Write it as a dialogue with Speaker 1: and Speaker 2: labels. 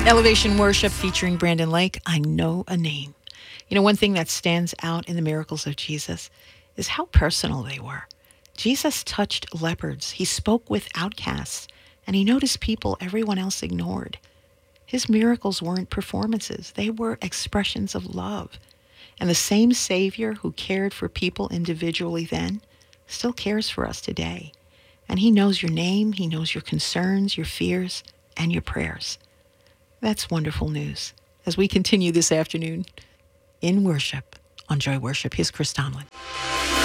Speaker 1: Elevation Worship featuring Brandon Lake, I Know a Name. You know, one thing that stands out in the miracles of Jesus is how personal they were. Jesus touched leopards, he spoke with outcasts, and he noticed people everyone else ignored. His miracles weren't performances, they were expressions of love. And the same Savior who cared for people individually then still cares for us today. And he knows your name, he knows your concerns, your fears, and your prayers. That's wonderful news. As we continue this afternoon in worship on Joy Worship, here's Chris Tomlin.